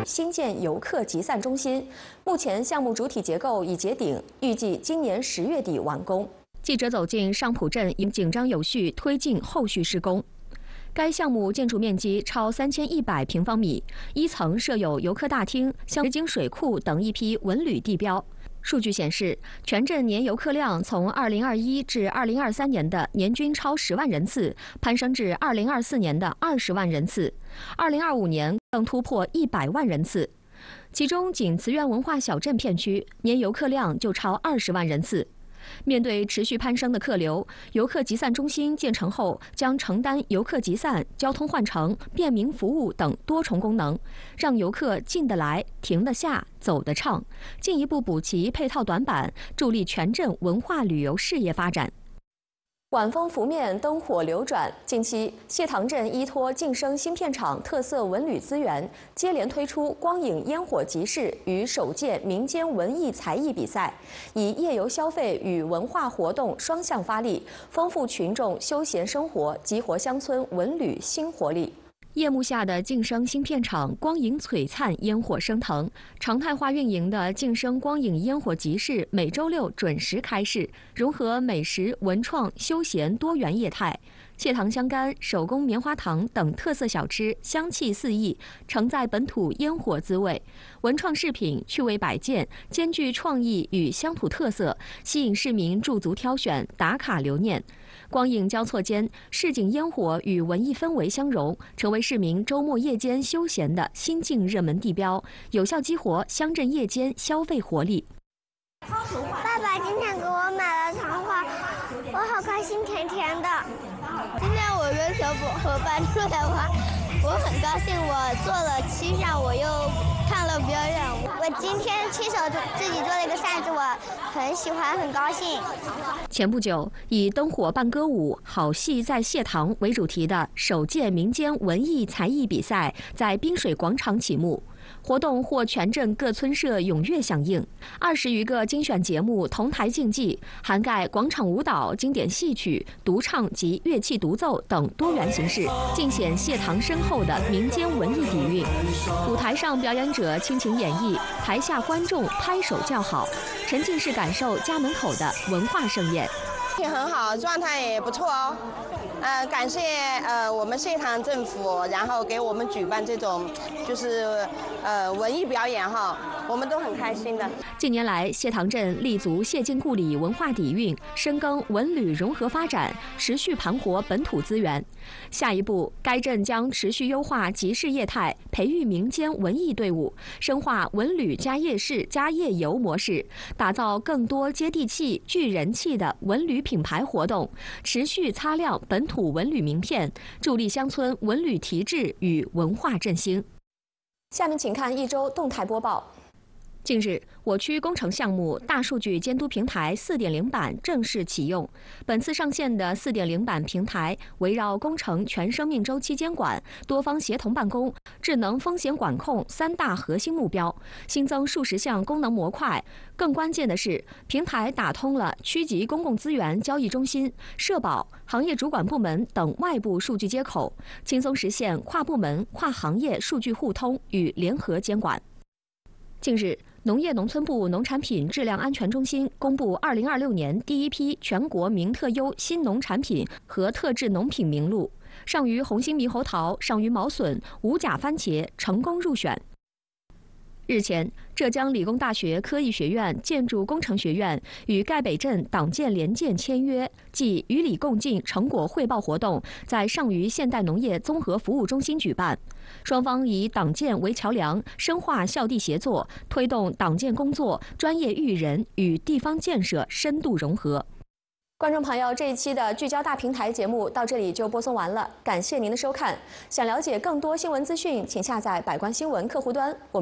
新建游客集散中心。目前项目主体结构已结顶，预计今年10月底完工。记者走进上浦镇，紧张有序推进后续施工。该项目建筑面积超3100平方米，1层设有游客大厅、石井水库等一批文旅地标。数据显示，全镇年游客量从2021至2023年的年均超10万人次，攀升至2024年的20万人次，2025年更突破100万人次。其中，仅慈源文化小镇片区年游客量就超20万人次。面对持续攀升的客流，游客集散中心建成后将承担游客集散、交通换乘、便民服务等多重功能，让游客进得来、停得下、走得畅，进一步补齐配套短板，助力全镇文化旅游事业发展。晚风拂面，灯火流转。近期，谢塘镇依托晋升芯片厂特色文旅资源，接连推出光影烟火集市与首届民间文艺才艺比赛，以夜游消费与文化活动双向发力，丰富群众休闲生活，激活乡村文旅新活力。夜幕下的晋升芯片厂光影璀璨，烟火升腾。常态化运营的晋升光影烟火集市每周6准时开市，融合美食、文创、休闲多元业态。谢塘香干、手工棉花糖等特色小吃香气四溢，承载本土烟火滋味。文创饰品趣味百件，兼具创意与乡土特色，吸引市民驻足挑选、打卡留念。光影交错间，市井烟火与文艺氛围相融，成为市民周末夜间休闲的新晋热门地标，有效激活乡镇夜间消费活力。 爸爸今天给我买了糖花，我好开心，甜甜的。 今天我跟小伙伴出来玩，我很高兴。我做了漆上，我又看了表演。 我今天亲手自己做了一个扇子，我很喜欢，很高兴。 前不久，以灯火伴歌舞，好戏在谢塘为主题的首届民间文艺才艺比赛在滨水广场启幕。活动获全镇各村社踊跃响应，20余个精选节目同台竞技，涵盖广场舞蹈、经典戏曲、独唱及乐器独奏等多元形式，尽显谢塘深厚的民间文艺底蕴。舞台上表演者倾情演绎，台下观众拍手叫好，沉浸式感受家门口的文化盛宴。 很好，状态也不错哦。感谢我们谢塘政府，然后给我们举办这种就是文艺表演哈，我们都很开心的。 近年来，谢塘镇立足谢晋故里文化底蕴，深耕文旅融合发展，持续盘活本土资源。下一步，该镇将持续优化集市业态，培育民间文艺队伍，深化文旅加夜市加夜游模式，打造更多接地气、具人气的文旅品牌活动，持续擦亮本土文旅名片，助力乡村文旅提质与文化振兴。下面请看一周动态播报。近日，我区工程项目大数据监督平台4.0版正式启用。本次上线的4.0版平台围绕工程全生命周期监管、多方协同办公、智能风险管控3大核心目标，新增数十项功能模块。更关键的是，平台打通了区级公共资源交易中心、社保、行业主管部门等外部数据接口，轻松实现跨部门、跨行业数据互通与联合监管。近日，农业农村部农产品质量安全中心公布2026年第一批全国名特优新农产品和特质农品名录，上虞红心猕猴桃、上虞毛笋、五甲番茄成功入选。日前，浙江理工大学科艺学院建筑工程学院与赣北镇党建联建签约，即与理共进成果汇报活动在上虞现代农业综合服务中心举办。双方以党建为桥梁，深化校地协作，推动党建工作专业育人与地方建设深度融合。观众朋友，这一期的聚焦大平台节目到这里就播送完了，感谢您的收看。想了解更多新闻资讯，请下载百官新闻客户端。